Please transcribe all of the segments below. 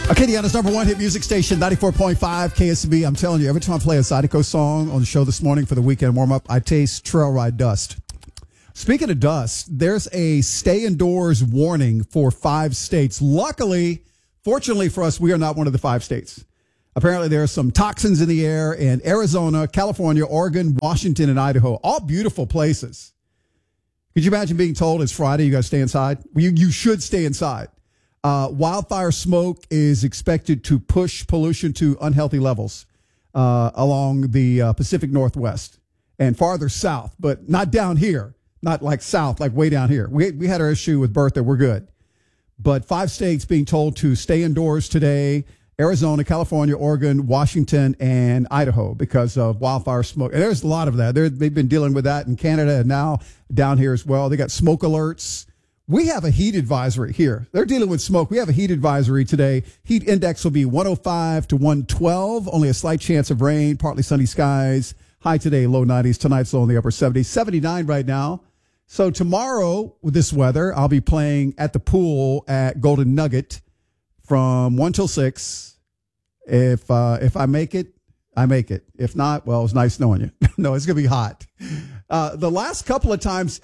Acadiana's number one hit music station, 94.5 KSB. I'm telling you, every time I play a Zydeco song on the show this morning for the weekend warm-up, I taste trail ride dust. Speaking of dust, there's a stay indoors warning for 5 states. Luckily, fortunately for us, we are not one of the 5 states. Apparently, there are some toxins in the air in Arizona, California, Oregon, Washington, and Idaho. All beautiful places. Could you imagine being told it's Friday, you got to stay inside? You should stay inside. Wildfire smoke is expected to push pollution to unhealthy levels along the Pacific Northwest and farther south, but not down here, not like south, like way down here. We had our issue with Bertha. We're good. But 5 states being told to stay indoors today: Arizona, California, Oregon, Washington, and Idaho because of wildfire smoke. And there's a lot of that. They've been dealing with that in Canada and now down here as well. They got smoke alerts. We have a heat advisory here. They're dealing with smoke. We have a heat advisory today. Heat index will be 105 to 112. Only a slight chance of rain, partly sunny skies. High today, low 90s. Tonight's low in the upper 70s. 79 right now. So tomorrow with this weather, I'll be playing at the pool at Golden Nugget from 1 till 6. If I make it, I make it. If not, well, it's nice knowing you. No, it's going to be hot. The last couple of times,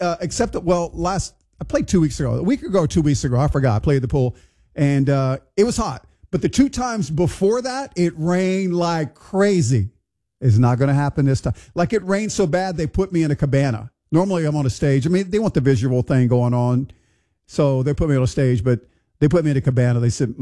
I played 2 weeks ago. A week ago, 2 weeks ago, I forgot. I played the pool, and it was hot. But the 2 times before that, it rained like crazy. It's not going to happen this time. Like, it rained so bad, they put me in a cabana. Normally, I'm on a stage. I mean, they want the visual thing going on, so they put me on a stage, but they put me in a cabana. They said,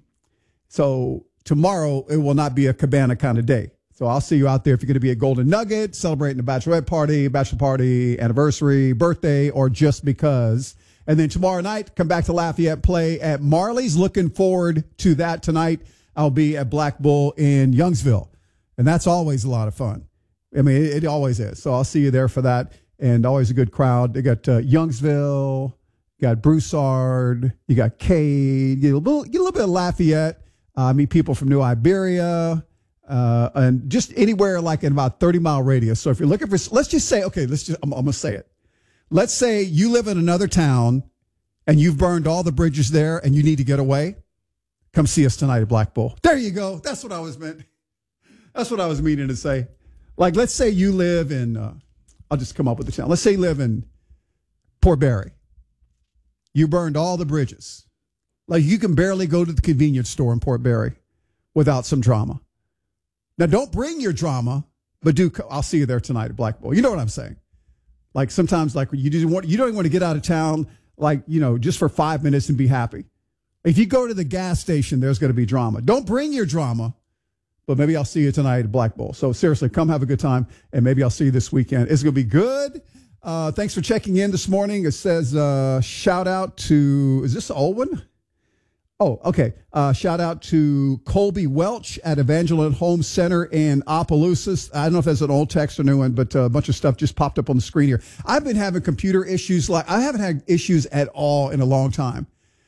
So tomorrow, it will not be a cabana kind of day. So I'll see you out there if you're going to be at Golden Nugget, celebrating a bachelorette party, bachelor party, anniversary, birthday, or just because. And then tomorrow night, come back to Lafayette, play at Marley's. Looking forward to that tonight. I'll be at Black Bull in Youngsville. And that's always a lot of fun. I mean, it always is. So I'll see you there for that. And always a good crowd. They got Youngsville, you got Broussard, you got Cade, get a little bit of Lafayette. Meet people from New Iberia. And just anywhere like in about 30-mile radius. So if you're looking for, let's just say, okay, I'm going to say it. Let's say you live in another town and you've burned all the bridges there and you need to get away. Come see us tonight at Black Bull. There you go. That's what I was meant. That's what I was meaning to say. Like, let's say you live in, I'll just come up with the town. Let's say you live in Port Barry. You burned all the bridges. Like, you can barely go to the convenience store in Port Barry without some drama. Now, don't bring your drama, but I'll see you there tonight at Black Bull. You know what I'm saying? Like, sometimes, like, you don't even want to get out of town, like, just for 5 minutes and be happy. If you go to the gas station, there's going to be drama. Don't bring your drama, but maybe I'll see you tonight at Black Bull. So seriously, come have a good time, and maybe I'll see you this weekend. It's going to be good. Thanks for checking in this morning. It says, shout out to, is this the old one? Oh, okay. Shout out to Colby Welch at Evangeline Home Center in Opelousas. I don't know if that's an old text or new one, but a bunch of stuff just popped up on the screen here. I've been having computer issues. Like, I haven't had issues at all in a long time.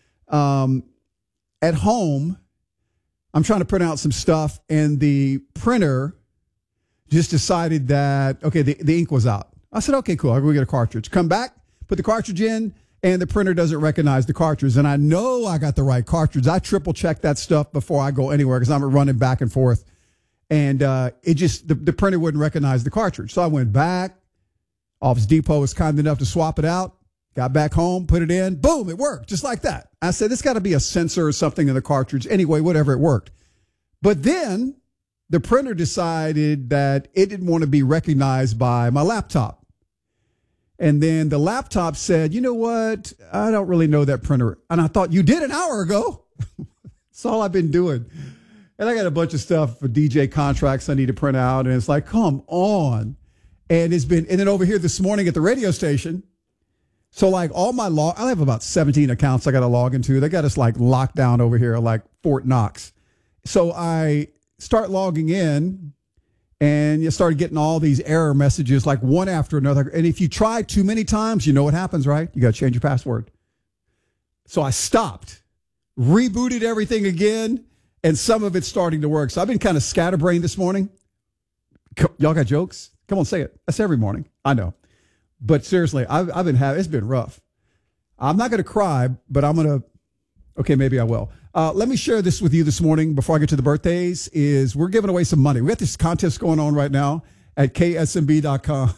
At home, I'm trying to print out some stuff, and the printer just decided that, okay, the ink was out. I said, okay, cool. I'll go get a cartridge. Come back, put the cartridge in, and the printer doesn't recognize the cartridge. And I know I got the right cartridge. I triple check that stuff before I go anywhere because I'm running back and forth. And the printer wouldn't recognize the cartridge. So I went back. Office Depot was kind enough to swap it out. Got back home, put it in. Boom, it worked just like that. I said, there's got to be a sensor or something in the cartridge. Anyway, whatever, it worked. But then the printer decided that it didn't want to be recognized by my laptop. And then the laptop said, you know what? I don't really know that printer. And I thought, you did an hour ago. That's all I've been doing. And I got a bunch of stuff for DJ contracts I need to print out. And it's like, come on. And then over here this morning at the radio station. So like all my I have about 17 accounts I got to log into. They got us like locked down over here, like Fort Knox. So I start logging in. And you started getting all these error messages, like one after another. And if you try too many times, you know what happens, right? You got to change your password. So I stopped, rebooted everything again, and some of it's starting to work. So I've been kind of scatterbrained this morning. Y'all got jokes? Come on, say it. That's every morning. I know. But seriously, it's been rough. I'm not going to cry, but okay, maybe I will. Let me share this with you this morning before I get to the birthdays. Is we're giving away some money. We got this contest going on right now at ksmb.com.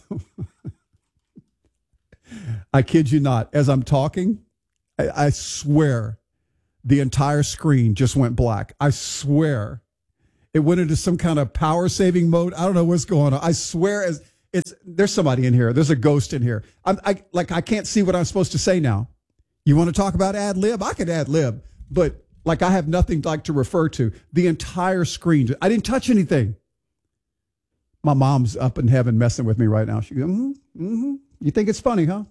I kid you not. As I'm talking, I swear the entire screen just went black. I swear it went into some kind of power saving mode. I don't know what's going on. I swear there's somebody in here. There's a ghost in here. I can't see what I'm supposed to say now. You want to talk about ad lib? I could ad lib, but I have nothing to refer to. The entire screen. I didn't touch anything. My mom's up in heaven messing with me right now. She goes, You think it's funny, huh?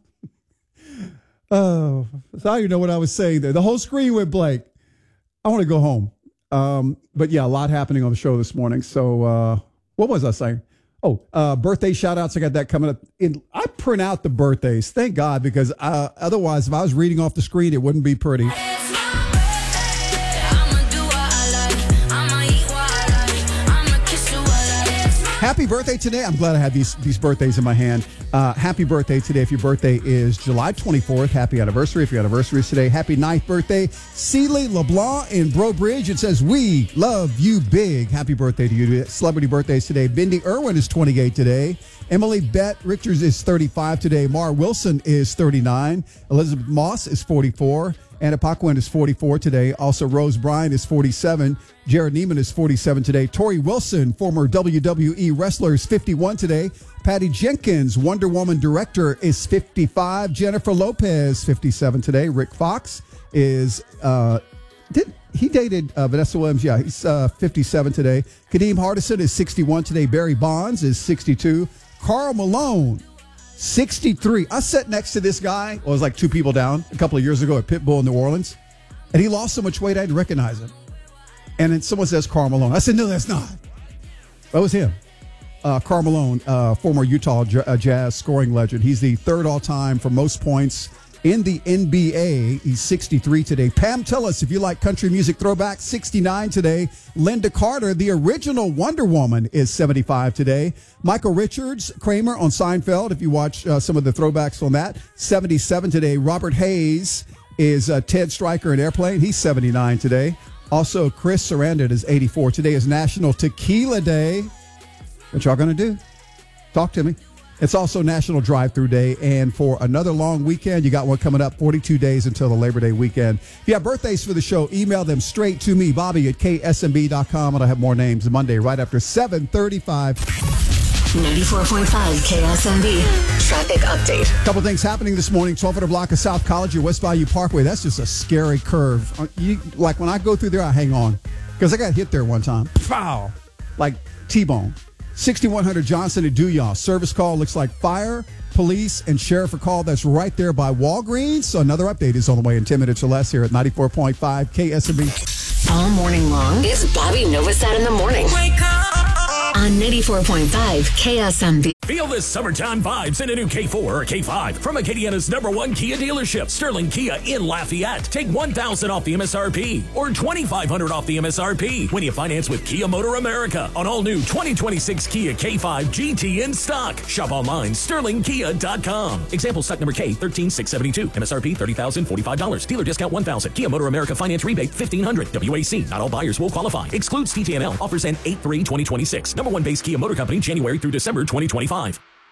Oh, so I don't even know what I was saying there. The whole screen went blank. I want to go home. But yeah, a lot happening on the show this morning. So what was I saying? Oh, birthday shout outs. I got that coming up. I print out the birthdays. Thank God, because otherwise, if I was reading off the screen, it wouldn't be pretty. Happy birthday today. I'm glad I have these birthdays in my hand. Happy birthday today. If your birthday is July 24th, happy anniversary. If your anniversary is today, happy 9th birthday. Celie LeBlanc in Bro Bridge. It says, we love you big. Happy birthday to you. Celebrity birthdays today. Bindi Irwin is 28 today. Emily Bett Richards is 35 today. Mara Wilson is 39. Elizabeth Moss is 44. Anna Paquin is 44 today. Also, Rose Bryan is 47. Jared Neiman is 47 today. Tori Wilson, former WWE wrestler, is 51 today. Patty Jenkins, Wonder Woman director, is 55. Jennifer Lopez, 57 today. Rick Fox is, he dated Vanessa Williams? Yeah, he's 57 today. Kadeem Hardison is 61 today. Barry Bonds is 62. Karl Malone, 63. I sat next to this guy. Well, it was like two people down a couple of years ago at Pitbull in New Orleans. And he lost so much weight, I didn't recognize him. And then someone says Karl Malone. I said, no, that's not. That was him. Karl Malone, former Utah Jazz scoring legend. He's the third all-time for most points in the NBA. He's 63 today. Pam Tillis, if you like country music throwback, 69 today. Linda Carter, the original Wonder Woman, is 75 today. Michael Richards, Kramer on Seinfeld, if you watch some of the throwbacks on that, 77 today. Robert Hayes is Ted Stryker in Airplane. He's 79 today. Also, Chris Sarandon is 84. Today is National Tequila Day. What y'all going to do? Talk to me. It's also National Drive-Thru Day. And for another long weekend, you got one coming up, 42 days until the Labor Day weekend. If you have birthdays for the show, email them straight to me, Bobby at ksmb.com. And I'll have more names Monday right after 7:35. 94.5 KSMB traffic update. Couple things happening this morning. 1200 block of South College or West Bayou Parkway. That's just a scary curve. Like when I go through there, I hang on because I got hit there one time. Pow! Like T-bone. 6100 Johnson at Duyaw. Service call looks like fire, police, and sheriff are called. That's right there by Walgreens. So another update is on the way in 10 minutes or less here at 94.5 KSMB. All morning long is Bobby Novosad in the morning. Wake up! On 94.5 KSMB. Feel the summertime vibes in a new K4 or K5 from Acadiana's #1 Kia dealership, Sterling Kia in Lafayette. Take $1,000 off the MSRP or $2,500 off the MSRP when you finance with Kia Motor America on all new 2026 Kia K5 GT in stock. Shop online, sterlingkia.com. Example stock number K13672. MSRP $30,045. Dealer discount $1,000. Kia Motor America finance rebate $1,500. WAC. Not all buyers will qualify. Excludes TTNL. Offers end 8/3/2026. #1 base Kia Motor Company, January through December 2025.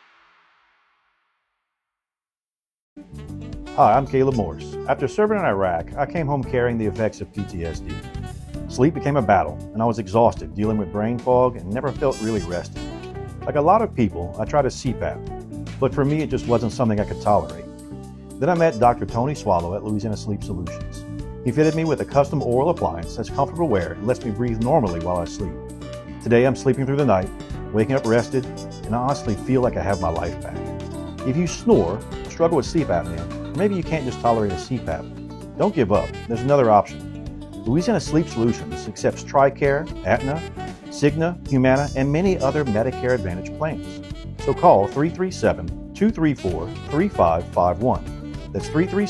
Hi, I'm Caleb Morse. After serving in Iraq, I came home carrying the effects of PTSD. Sleep became a battle, and I was exhausted dealing with brain fog and never felt really rested. Like a lot of people, I tried a CPAP, but for me it just wasn't something I could tolerate. Then I met Dr. Tony Swallow at Louisiana Sleep Solutions. He fitted me with a custom oral appliance that's comfortable wear and lets me breathe normally while I sleep. Today I'm sleeping through the night, waking up rested, and I honestly feel like I have my life back. If you snore, struggle with sleep apnea, or maybe you can't just tolerate a CPAP, don't give up. There's another option. Louisiana Sleep Solutions accepts TRICARE, Aetna, Cigna, Humana, and many other Medicare Advantage plans. So call 337-234-3551. That's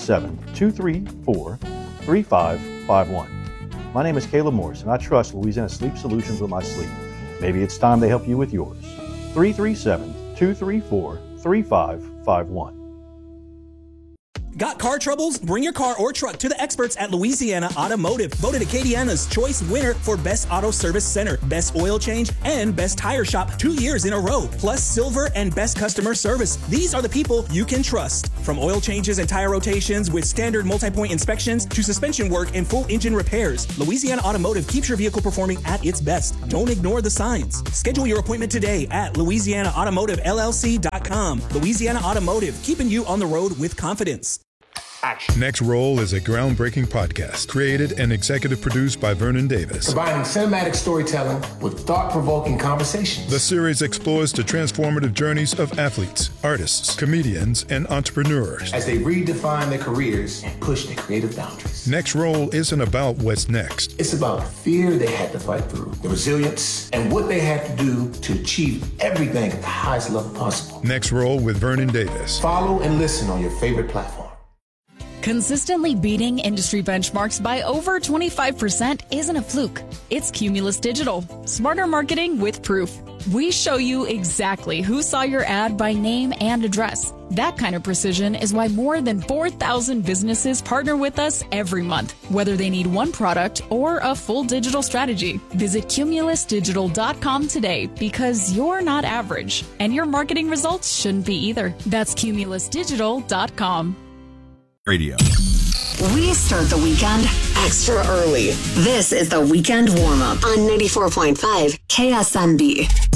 337-234-3551. My name is Caleb Morse, and I trust Louisiana Sleep Solutions with my sleep. Maybe it's time they help you with yours. 337-234-3551. Got car troubles? Bring your car or truck to the experts at Louisiana Automotive. Voted Acadiana's Choice winner for Best Auto Service Center, Best Oil Change, and Best Tire Shop 2 years in a row, plus Silver and Best Customer Service. These are the people you can trust. From oil changes and tire rotations with standard multi-point inspections to suspension work and full engine repairs, Louisiana Automotive keeps your vehicle performing at its best. Don't ignore the signs. Schedule your appointment today at LouisianaAutomotiveLLC.com. Louisiana Automotive, keeping you on the road with confidence. Action. Next Roll is a groundbreaking podcast created and executive produced by Vernon Davis. Combining cinematic storytelling with thought-provoking conversations. The series explores the transformative journeys of athletes, artists, comedians, and entrepreneurs as they redefine their careers and push their creative boundaries. Next Roll isn't about what's next. It's about the fear they had to fight through, the resilience, and what they had to do to achieve everything at the highest level possible. Next Roll with Vernon Davis. Follow and listen on your favorite platform. Consistently beating industry benchmarks by over 25% isn't a fluke. It's Cumulus Digital. Smarter marketing with proof. We show you exactly who saw your ad by name and address. That kind of precision is why more than 4,000 businesses partner with us every month, whether they need one product or a full digital strategy. Visit cumulusdigital.com today because you're not average, and your marketing results shouldn't be either. That's cumulusdigital.com. Radio. We start the weekend extra early. This is the Weekend Warm-Up on 94.5 KSMB.